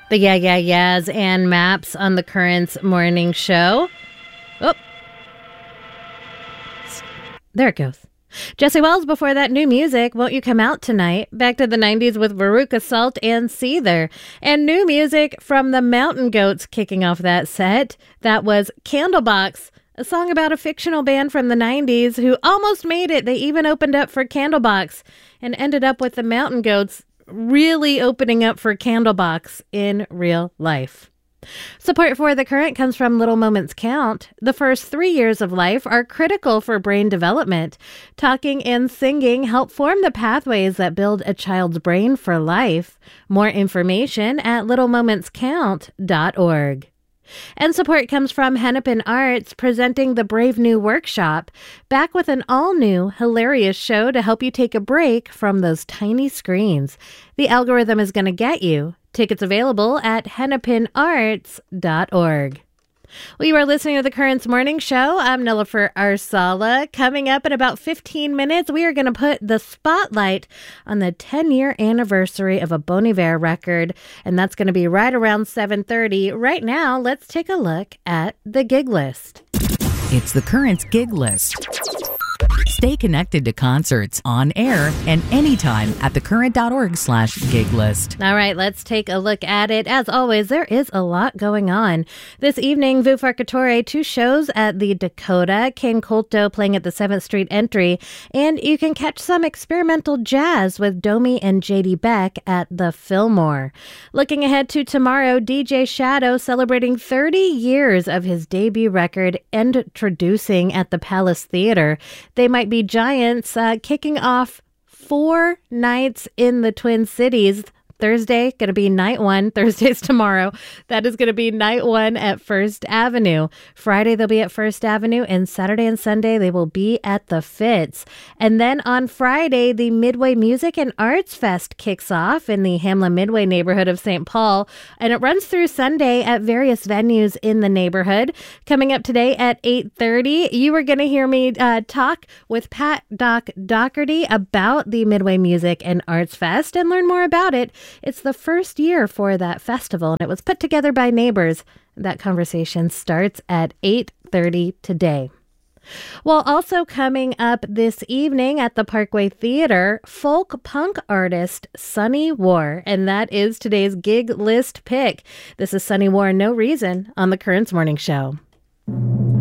The Yeah Yeah Yeahs and Maps on the Currents morning show. Oh, there it goes. Jesse Wells before that. New music, Won't You Come Out Tonight? Back to the 90s with Veruca Salt and Seether. And new music from the Mountain Goats kicking off that set. That was Candlebox, a song about a fictional band from the 90s who almost made it. They even opened up for Candlebox and ended up with the Mountain Goats really opening up for Candlebox in real life. Support for The Current comes from Little Moments Count. The first 3 years of life are critical for brain development. Talking and singing help form the pathways that build a child's brain for life. More information at littlemomentscount.org. And support comes from Hennepin Arts, presenting the Brave New Workshop, back with an all-new, hilarious show to help you take a break from those tiny screens. The algorithm is going to get you. Tickets available at hennepinarts.org. Well, you are listening to the Currents Morning Show. I'm Nilofer Arsala. Coming up in about 15 minutes, we are going to put the spotlight on the 10-year anniversary of a Bon Iver record, and that's going to be right around 7:30. Right now, let's take a look at the gig list. It's the Currents gig list. Stay connected to concerts on air and anytime at thecurrent.org/gig list. All right, let's take a look at it. As always, there is a lot going on. This evening, Vu Farcatore, 2 shows at the Dakota, Kane Colto playing at the 7th Street Entry, and you can catch some experimental jazz with Domi and J.D. Beck at the Fillmore. Looking ahead to tomorrow, DJ Shadow celebrating 30 years of his debut record, Introducing at the Palace Theater. They Might Be Giants, kicking off 4 nights in the Twin Cities. Thursday, going to be night 1. Thursday's tomorrow. That is going to be night 1 at First Avenue. Friday, they'll be at First Avenue, and Saturday and Sunday, they will be at the Fitz. And then on Friday, the Midway Music and Arts Fest kicks off in the Hamlin Midway neighborhood of St. Paul, and it runs through Sunday at various venues in the neighborhood. Coming up today at 8:30, you are going to hear me talk with Pat Doherty about the Midway Music and Arts Fest and learn more about it. It's the first year for that festival, and it was put together by neighbors. That conversation starts at 8:30 today. Well, also coming up this evening at the Parkway Theater, folk punk artist Sunny War, and that is today's gig list pick. This is Sunny War, No Reason, on the Currents Morning Show.